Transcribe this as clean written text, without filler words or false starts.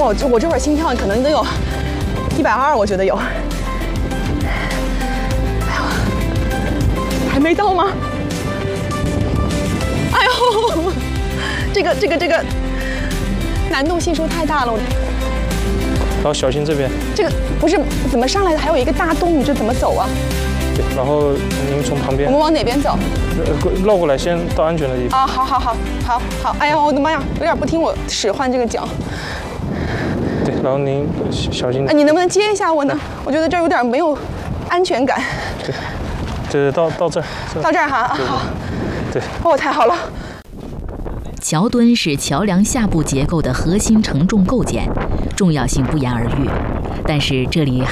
哇，我这会儿心跳可能都有120，我觉得有。哎呦，还没到吗？哎呦，这个难度系数太大了。 然后小心这边。这个不是怎么上来的？还有一个大洞，你这怎么走啊？ 对，然后您从旁边。 我们往哪边走？ 绕过来，先到安全的地方。 啊，好。哎呀，我的妈呀，有点不听我使唤这个脚。 对，然后您小心。 你能不能接一下我呢？我觉得这有点没有安全感。 对，到这儿。 到这儿哈，好。 对。 哦，太好了。 桥墩是桥梁下部结构的核心承重构件，重要性不言而喻。但是这里